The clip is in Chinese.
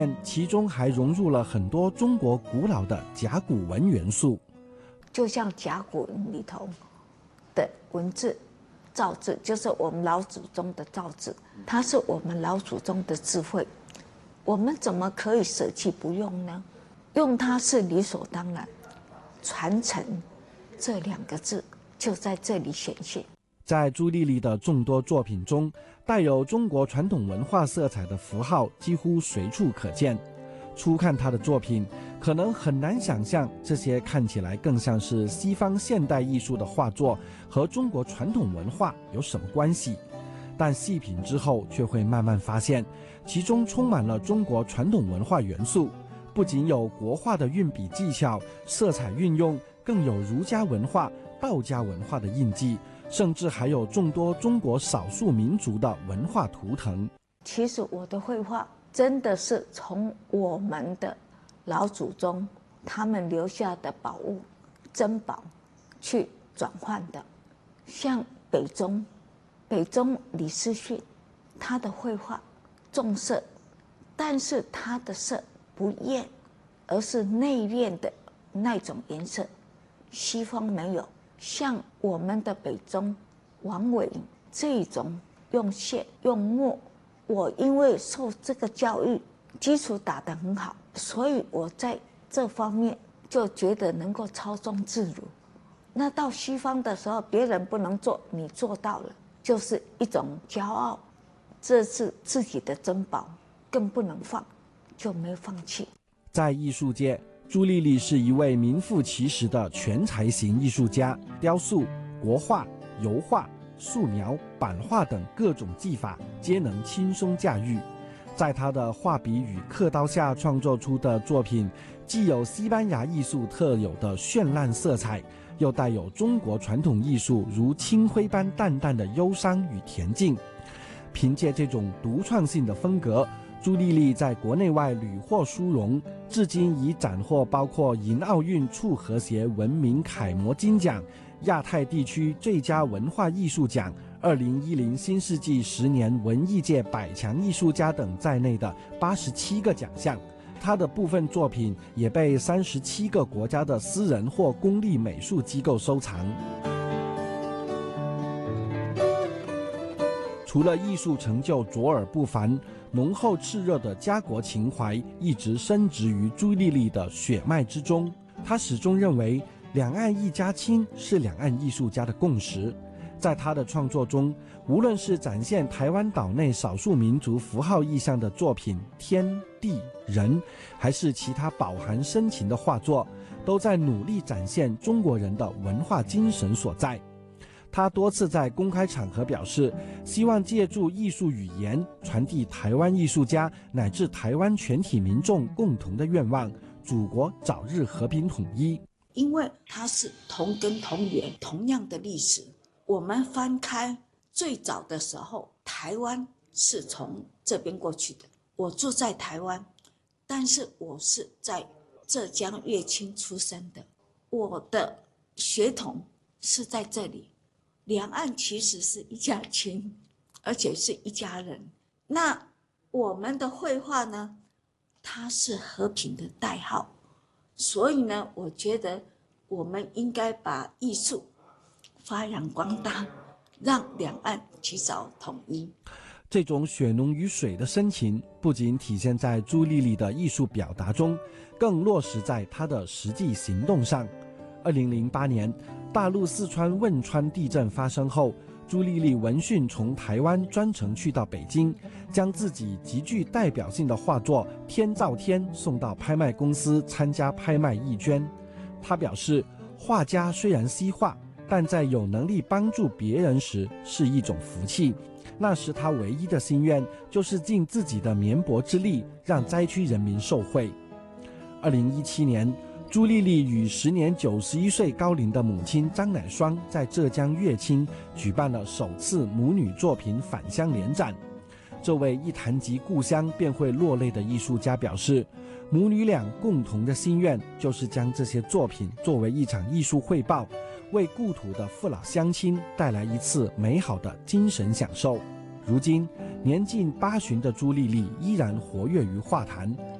其中还融入了很多中国古老的甲骨文元素， 就像甲骨文里头的文字造字，就是我们老祖宗的造字，它是我们老祖宗的智慧，我们怎么可以舍弃不用呢？用它是理所当然，传承这2个字就在这里显现。 在朱丽丽的众多作品中，带有中国传统文化色彩的符号几乎随处可见。初看她的作品，可能很难想象这些看起来更像是西方现代艺术的画作和中国传统文化有什么关系，但细品之后却会慢慢发现，其中充满了中国传统文化元素，不仅有国画的运笔技巧、色彩运用，更有儒家文化、道家文化的印记，甚至还有众多中国少数民族的文化图腾。 其实我的绘画真的是从我们的老祖宗他们留下的宝物、珍宝去转换的。像北宗李思训，他的绘画重色，但是他的色不艳，而是内敛的那种颜色，西方没有。像我们的北宗王维这种用线用墨，我因为受这个教育，基础打得很好，所以我在这方面就觉得能够操纵自如。那到西方的时候，别人不能做，你做到了，就是一种骄傲，这是自己的珍宝，更不能放，就没放弃。 在艺术界，朱丽丽是一位名副其实的全才型艺术家，雕塑、国画、油画、素描、版画等各种技法皆能轻松驾驭。在她的画笔与刻刀下创作出的作品，既有西班牙艺术特有的绚烂色彩，又带有中国传统艺术如清辉般淡淡的忧伤与恬静。凭借这种独创性的风格，朱丽丽在国内外屡获殊荣，至今已斩获包括银奥运促和谐文明楷模金奖、亚太地区最佳文化艺术奖、2010新世纪10年文艺界100强艺术家等在内的87个奖项。他的部分作品也被37个国家的私人或公立美术机构收藏。除了艺术成就卓尔不凡，浓厚炽热的家国情怀一直深植于朱丽丽的血脉之中。她始终认为两岸一家亲是两岸艺术家的共识。在她的创作中，无论是展现台湾岛内少数民族符号意象的作品《天地人》，还是其他饱含深情的画作，都在努力展现中国人的文化精神所在。他多次在公开场合表示，希望借助艺术语言传递台湾艺术家乃至台湾全体民众共同的愿望：祖国早日和平统一。 因为它是同根同源，同样的历史。我们翻开最早的时候，台湾是从这边过去的。我住在台湾，但是我是在浙江乐清出生的，我的血统是在这里。两岸其实是一家亲，而且是一家人。那我们的绘画呢，它是和平的代号，所以呢，我觉得我们应该把艺术发扬光大，让两岸及早统一。 这种血浓于水的深情，不仅体现在朱丽丽的艺术表达中，更落实在她的实际行动上。2008年，大陆四川汶川地震发生后，朱丽丽闻讯从台湾专程去到北京，将自己极具代表性的画作《天照天》送到拍卖公司参加拍卖义捐。她表示，画家虽然西画，但在有能力帮助别人时是一种福气。那时她唯一的心愿就是尽自己的绵薄之力，让灾区人民受惠。2017年，朱丽丽与时年91岁高龄的母亲张乃双在浙江乐清举办了首次母女作品返乡联展。这位一谈及故乡便会落泪的艺术家表示，母女俩共同的心愿就是将这些作品作为一场艺术汇报，为故土的父老乡亲带来一次美好的精神享受。如今， 年近80的朱丽丽依然活跃于画坛，